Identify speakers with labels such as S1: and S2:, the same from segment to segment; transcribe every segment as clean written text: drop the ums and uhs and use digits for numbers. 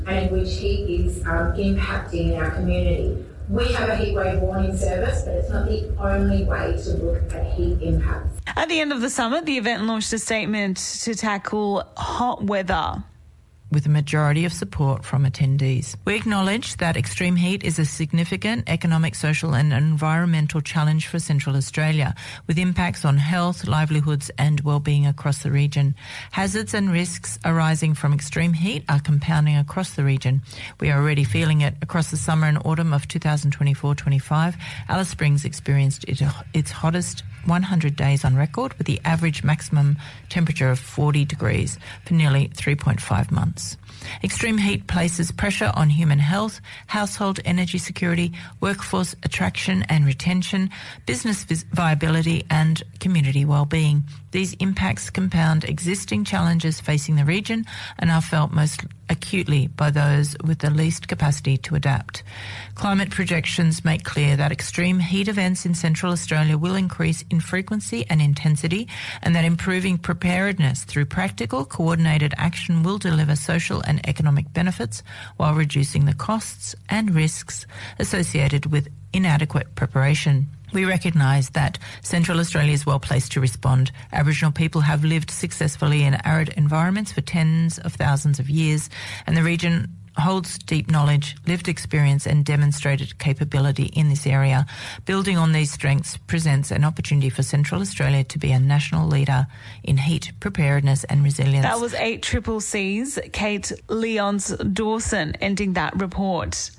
S1: and in which heat is impacting our community. We have a heatwave warning service, but it's not the only way to look at heat impacts.
S2: At the end of the summit, the event launched a statement to tackle hot weather,
S3: with a majority of support from attendees. We acknowledge that extreme heat is a significant economic, social and environmental challenge for Central Australia, with impacts on health, livelihoods and well-being across the region. Hazards and risks arising from extreme heat are compounding across the region. We are already feeling it. Across the summer and autumn of 2024-25, Alice Springs experienced its hottest 100 days on record, with the average maximum temperature of 40 degrees for nearly 3.5 months. Extreme heat places pressure on human health, household energy security, workforce attraction and retention, business viability and community well-being. These impacts compound existing challenges facing the region and are felt most acutely by those with the least capacity to adapt. Climate projections make clear that extreme heat events in Central Australia will increase in frequency and intensity, and that improving preparedness through practical, coordinated action will deliver social and economic benefits while reducing the costs and risks associated with inadequate preparation. We recognise that Central Australia is well placed to respond. Aboriginal people have lived successfully in arid environments for tens of thousands of years, and the region holds deep knowledge, lived experience and demonstrated capability in this area. Building on these strengths presents an opportunity for Central Australia to be a national leader in heat preparedness and resilience.
S2: That was 8CCC's Kate Leons Dawson ending that report.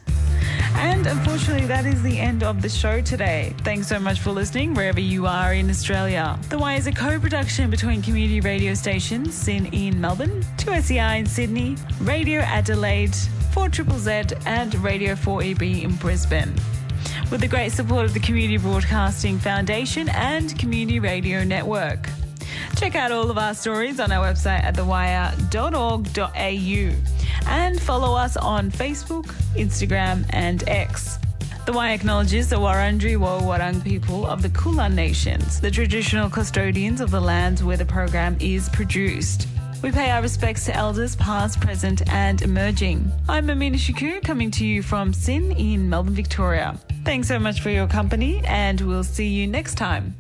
S2: And unfortunately, that is the end of the show today. Thanks so much for listening wherever you are in Australia. The Why is a co-production between community radio stations SYN in Melbourne, 2SER in Sydney, Radio Adelaide, 4ZZZ and Radio 4EB in Brisbane, with the great support of the Community Broadcasting Foundation and Community Radio Network. Check out all of our stories on our website at thewire.org.au and follow us on Facebook, Instagram and X. The Wire acknowledges the Wurundjeri Woi-wurrung people of the Kulin Nations, the traditional custodians of the lands where the program is produced. We pay our respects to elders past, present and emerging. I'm Amina Shakur, coming to you from SYN in Melbourne, Victoria. Thanks so much for your company and we'll see you next time.